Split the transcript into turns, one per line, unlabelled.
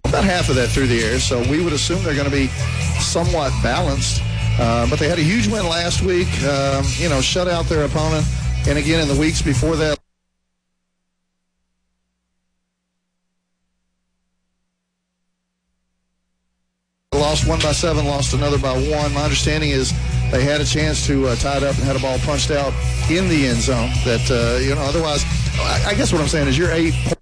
about half of that through the air. So we would assume they're going to be somewhat balanced. But they had a huge win last week, shut out their opponent. And again, in the weeks before that, lost one by 7, lost another by 1. My understanding is they had a chance to tie it up and had a ball punched out in the end zone. That, otherwise, I guess what I'm saying is you're 8